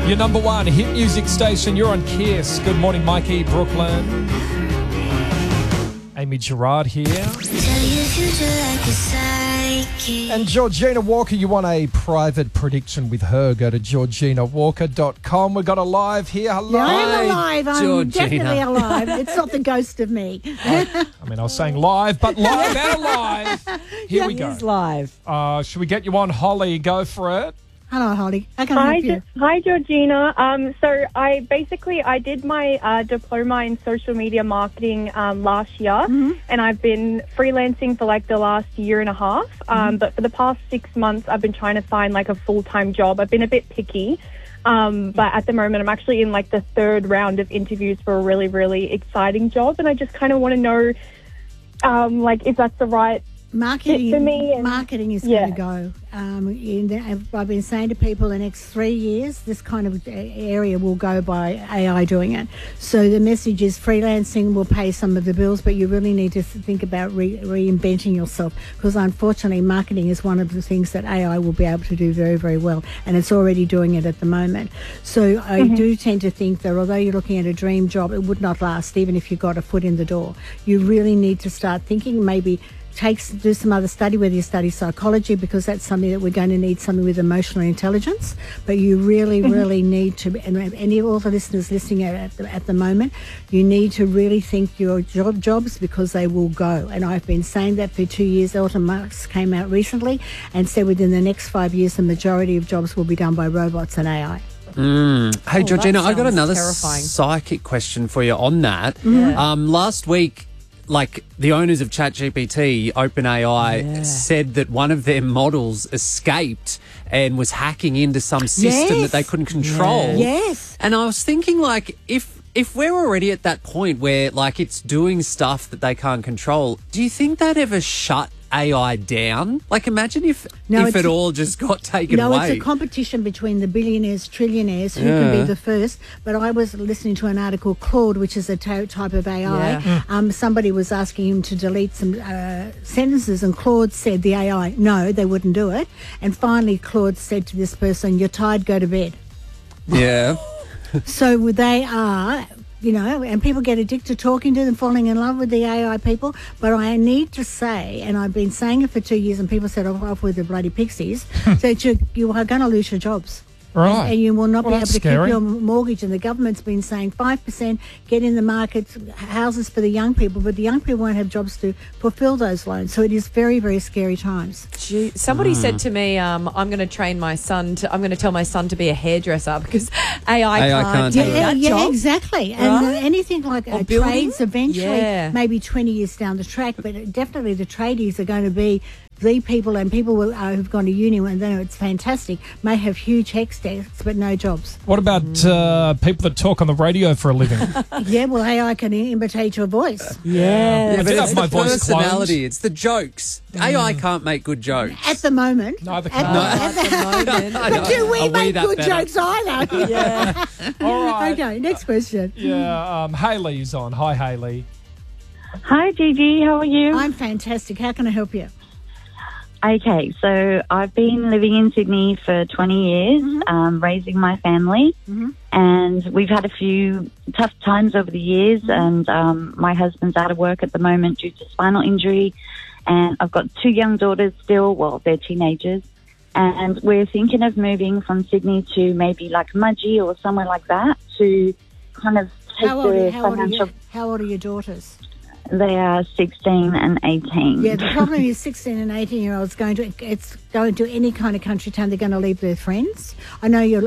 Your number one hit music station. You're on Kiss. Good morning, Mikey, Brooklyn. Amy Gerard here. And Georgina Walker, you want a private prediction with her? Go to georginawalker.com. We've got a live here. Hello. Yeah, I'm alive. I'm Georgina. definitely alive. It's not the ghost of me. I was saying live, but live and alive. Here we go. It is live. Should we get you on, Holly? Go for it. Hello, Holly. How can I help you? Hi, Georgina. So I did my diploma in social media marketing last year, and I've been freelancing for like the last year and a half. But for the past 6 months, I've been trying to find like a full-time job. I've been a bit picky, but at the moment, I'm actually in like the third round of interviews for a really, really exciting job, and I just kind of want to know, like, if that's the right Marketing, for me and, marketing is going to go. I've been saying to people the next 3 years, this kind of area will go by AI doing it. So the message is freelancing will pay some of the bills, but you really need to think about reinventing yourself, because unfortunately marketing is one of the things that AI will be able to do very, very well, and it's already doing it at the moment. So I do tend to think that although you're looking at a dream job, it would not last even if you got a foot in the door. You really need to start thinking, maybe do some other study, whether you study psychology, because that's something that we're going to need, something with emotional intelligence. But you really, really need to, and any of all the listeners listening at the moment, you need to really think your jobs, because they will go. And I've been saying that for 2 years. Elon Musk came out recently and said within the next 5 years, the majority of jobs will be done by robots and AI. Hey, Georgina, I got another terrifying. psychic question for you on that. Last week, like, the owners of ChatGPT, OpenAI, said that one of their models escaped and was hacking into some system that they couldn't control. Yes. And I was thinking, like, if we're already at that point where, like, it's doing stuff that they can't control, do you think they'd ever shut AI down? Like, imagine if it all just got taken away. No, it's a competition between the billionaires, trillionaires, who can be the first. But I was listening to an article, Claude, which is a type of AI. Somebody was asking him to delete some sentences, and Claude said, the AI, no, they wouldn't do it. And finally, Claude said to this person, you're tired, go to bed. Yeah. So they are... and people get addicted to talking to them, falling in love with the AI people. But I need to say, and I've been saying it for 2 years, and people said, off with the bloody pixies, that you are going to lose your jobs. Right. And you will not be able to scary. keep your mortgage. And the government's been saying 5%, get in the market, houses for the young people, but the young people won't have jobs to fulfill those loans. So it is very, very scary times. Somebody said to me, I'm going to train my son I'm going to tell my son to be a hairdresser because AI can't do that job. Exactly. And anything like trades eventually, maybe 20 years down the track, but definitely the tradies are going to be the people, and people who've gone to uni and then it's fantastic, may have huge HECS desks but no jobs. What about people that talk on the radio for a living? Yeah, well, AI can imitate your voice. Yeah, I but do have it's my the voice personality, cloned. it's the jokes. AI can't make good jokes. At the moment. Neither At can the moment. But do we Are we make that good better? jokes either? Yeah. All right. Okay, next question. Yeah, Hayley's on. Hi, Hayley. Hi, Gigi. How are you? I'm fantastic. How can I help you? Okay, so I've been living in Sydney for 20 years, raising my family, and we've had a few tough times over the years, and my husband's out of work at the moment due to spinal injury, and I've got 2 young daughters still, well, they're teenagers, and we're thinking of moving from Sydney to maybe like Mudgee or somewhere like that to kind of take How old financial... how old are your daughters? They are 16 and 18. Yeah, the problem is 16 and 18-year-olds going to any kind of country town, they're going to leave their friends. I know you're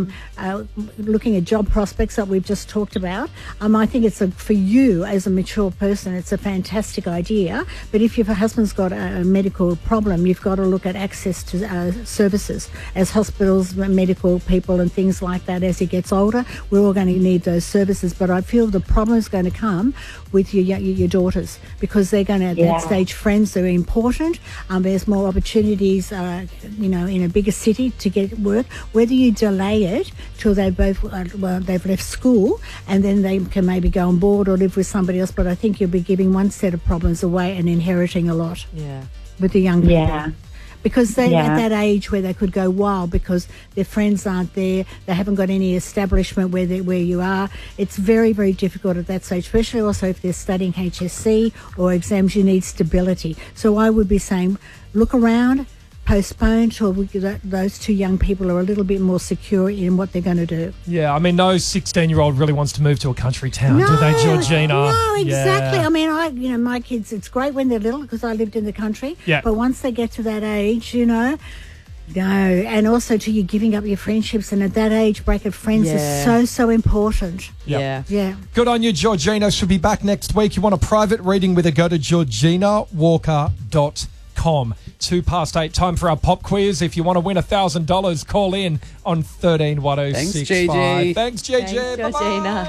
looking at job prospects that we've just talked about. I think for you as a mature person, it's a fantastic idea. But if your husband's got a medical problem, you've got to look at access to services as hospitals, medical people and things like that. As he gets older, we're all going to need those services. But I feel the problem is going to come with your daughters, because they're going to, at that stage, friends are important. There's more opportunities, in a bigger city to get work. Whether you delay it till they both, they've left school and then they can maybe go on board or live with somebody else, but I think you'll be giving one set of problems away and inheriting a lot with the young people. Yeah. because they're at that age where they could go wild because their friends aren't there, they haven't got any establishment where you are. It's very, very difficult at that stage, especially also if they're studying HSC or exams. You need stability. So I would be saying, look around, postpone till those two young people are a little bit more secure in what they're going to do. Yeah, I mean, no 16-year-old really wants to move to a country town, do they, Georgina? No, exactly. Yeah. I mean, my kids, it's great when they're little because I lived in the country. Yeah. But once they get to that age, no. And also to you giving up your friendships, and at that age bracket, friends are so important. Yep. Yeah. Good on you, Georgina. She'll be back next week. You want a private reading with her, go to georginawalker.com. 8:02, time for our pop quiz. If you want to win $1,000, call in on 131065. Thanks, Gigi. Thanks, Gigi. Thanks, Georgina.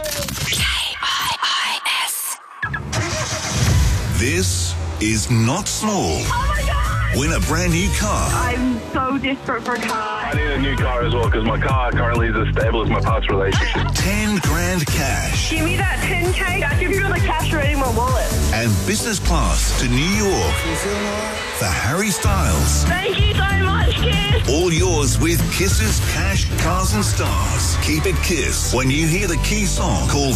KIIS. This is not small. Oh my God! Win a brand new car. I'm so desperate for a car. I need a new car as well because my car currently is as stable as my past relationship. 10 grand cash. Give me that 10K. I'll give you the cash already in my wallet. And business class to New York for Harry Styles. Thank you so much, Kiss. All yours with Kiss's Cash, Cars and Stars. Keep it Kiss. When you hear the key song, call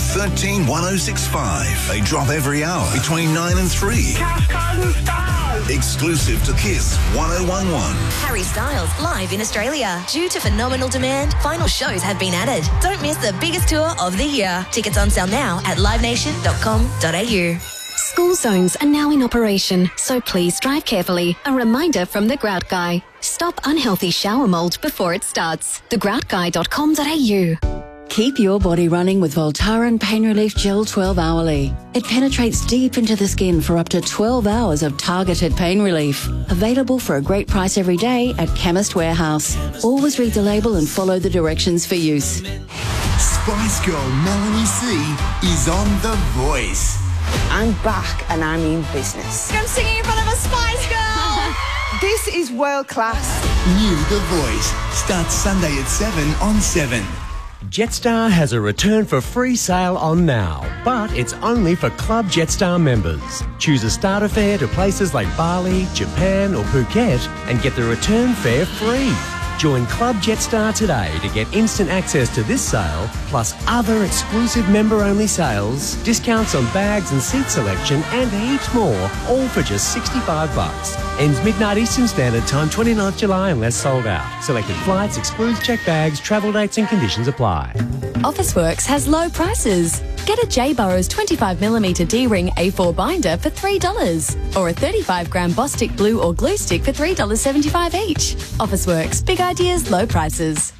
131065. They drop every hour between 9 and 3. Cash, cars and stars. Exclusive to Kiss 1011. Harry Styles live in Australia. Due to phenomenal demand, final shows have been added. Don't miss the biggest tour of the year. Tickets on sale now at livenation.com.au. School zones are now in operation, so please drive carefully. A reminder from The Grout Guy. Stop unhealthy shower mould before it starts. thegroutguy.com.au. Keep your body running with Voltaren Pain Relief Gel 12 hourly. It penetrates deep into the skin for up to 12 hours of targeted pain relief. Available for a great price every day at Chemist Warehouse. Always read the label and follow the directions for use. Spice Girl Melanie C is on The Voice. I'm back and I'm in business. I'm singing in front of a Spice Girl. This is world class. New The Voice starts Sunday at 7 on 7. Jetstar has a return for free sale on now, but it's only for Club Jetstar members. Choose a starter fare to places like Bali, Japan or Phuket and get the return fare free. Join Club Jetstar today to get instant access to this sale, plus other exclusive member-only sales, discounts on bags and seat selection, and heaps more, all for just $65. Ends midnight Eastern Standard Time, 29th July, unless sold out. Selected flights, excludes checked bags, travel dates and conditions apply. Officeworks has low prices. Get a J. Burrows 25mm D-ring A4 binder for $3 or a 35-gram Bostik glue or glue stick for $3.75 each. Officeworks, big ideas, low prices.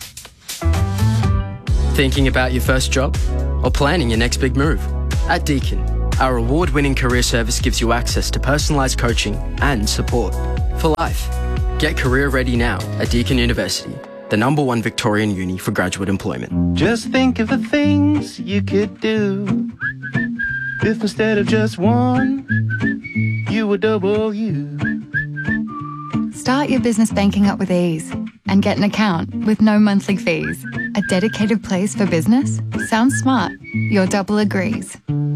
Thinking about your first job or planning your next big move? At Deakin, our award-winning career service gives you access to personalised coaching and support for life. Get career ready now at Deakin University, the #1 Victorian uni for graduate employment. Just think of the things you could do if instead of just one, you were double you. Start your business banking up with ease and get an account with no monthly fees. A dedicated place for business? Sounds smart. Your double agrees.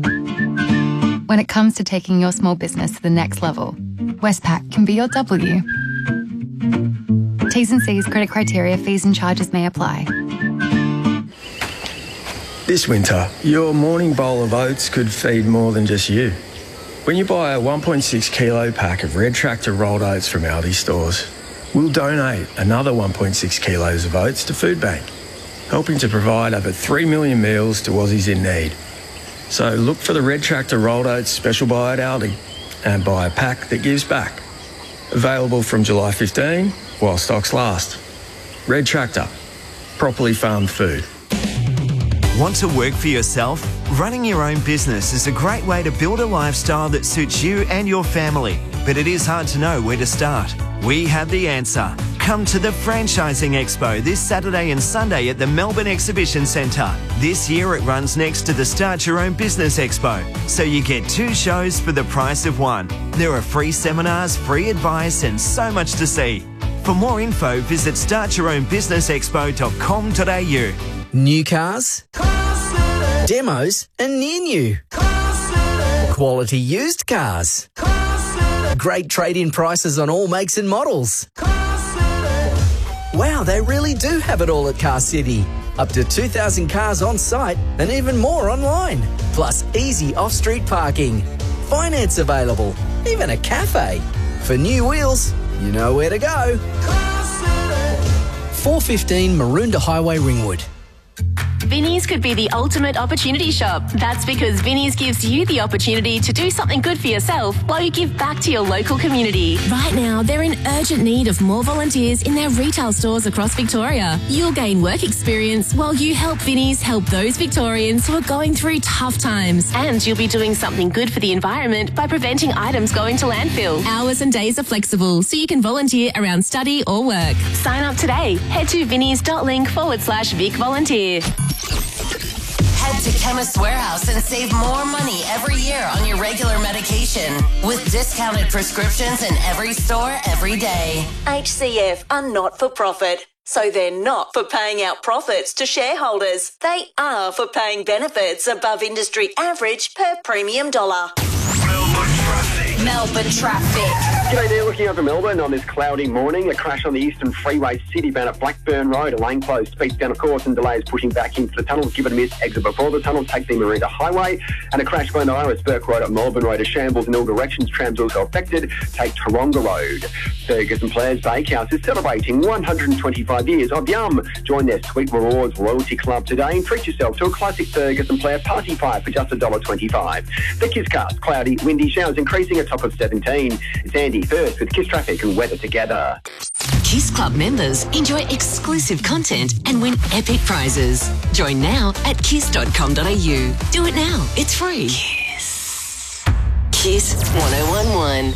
When it comes to taking your small business to the next level, Westpac can be your W. T's and C's, credit criteria, fees and charges may apply. This winter, your morning bowl of oats could feed more than just you. When you buy a 1.6 kilo pack of Red Tractor rolled oats from Aldi stores, we'll donate another 1.6 kilos of oats to Food Bank, helping to provide over 3 million meals to Aussies in need. So look for the Red Tractor rolled oats special buy at Aldi and buy a pack that gives back. Available from July 15 while stocks last. Red Tractor, properly farmed food. Want to work for yourself? Running your own business is a great way to build a lifestyle that suits you and your family, but it is hard to know where to start. We have the answer. Come to the Franchising Expo this Saturday and Sunday at the Melbourne Exhibition Centre. This year it runs next to the Start Your Own Business Expo, so you get 2 shows for the price of 1. There are free seminars, free advice and so much to see. For more info, visit startyourownbusinessexpo.com.au. New cars, demos and near new, quality used cars, great trade-in prices on all makes and models. Wow, they really do have it all at Car City. Up to 2,000 cars on site and even more online. Plus easy off-street parking. Finance available. Even a cafe. For new wheels, you know where to go. 415 Maroondah Highway, Ringwood. Vinnie's could be the ultimate opportunity shop. That's because Vinnie's gives you the opportunity to do something good for yourself while you give back to your local community. Right now, they're in urgent need of more volunteers in their retail stores across Victoria. You'll gain work experience while you help Vinnie's help those Victorians who are going through tough times. And you'll be doing something good for the environment by preventing items going to landfill. Hours and days are flexible, so you can volunteer around study or work. Sign up today. Head to vinnies.link/Vic Volunteer. Head to Chemist Warehouse and save more money every year on your regular medication with discounted prescriptions in every store every day. HCF are not for profit, so they're not for paying out profits to shareholders. They are for paying benefits above industry average per premium dollar. Melbourne traffic. G'day there, looking over Melbourne on this cloudy morning. A crash on the Eastern Freeway Citybound at Blackburn Road. A lane closed, speeds down of course, and delays pushing back into the tunnels. Give it a miss. Exit before the tunnel. Take the Maroondah Highway. And a crash Glen Iris, Burke Road at Melbourne Road. A shambles in all directions. Trams also affected. Take Taronga Road. Fergus and Players Bakehouse is celebrating 125 years of Yum. Join their Sweet Rewards Loyalty Club today and treat yourself to a classic Fergus and Player Party Pie for just $1.25. The Kisscast, cloudy, windy showers increasing a top of 17. It's Andy first with Kiss Traffic and weather together. Kiss Club members enjoy exclusive content and win epic prizes. Join now at kiss.com.au. Do it now. It's free. Kiss. Kiss 1011.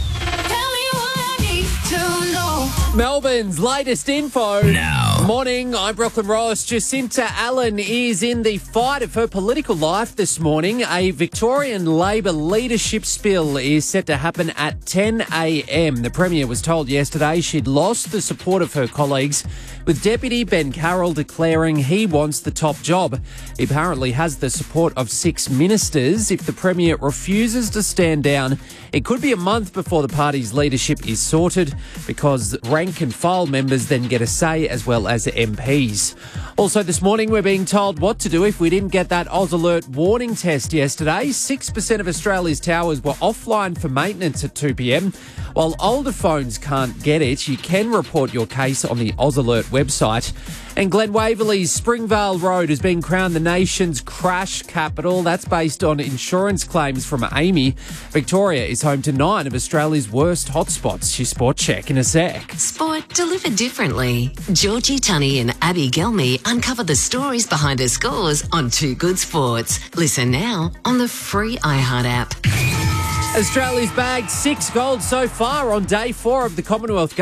Melbourne's latest info. Now. Morning, I'm Brooklyn Ross. Jacinta Allen is in the fight of her political life this morning. A Victorian Labor leadership spill is set to happen at 10 a.m. The Premier was told yesterday she'd lost the support of her colleagues, with Deputy Ben Carroll declaring he wants the top job. He apparently has the support of 6 ministers. If the Premier refuses to stand down, it could be a month before the party's leadership is sorted, because rank and file members then get a say as well as MPs. Also this morning, we're being told what to do if we didn't get that Oz Alert warning test yesterday. 6% of Australia's towers were offline for maintenance at 2 p.m. While older phones can't get it, you can report your case on the Oz Alert website. And Glen Waverley's Springvale Road has been crowned the nation's crash capital. That's based on insurance claims from Amy. Victoria is home to 9 of Australia's worst hotspots. Your Sport Check in a sec. Sport delivered differently. Georgie Tunney and Abby Gelmy uncover the stories behind the scores on Too Good Sports. Listen now on the free iHeart app. Australia's bagged 6 gold so far on day 4 of the Commonwealth Games.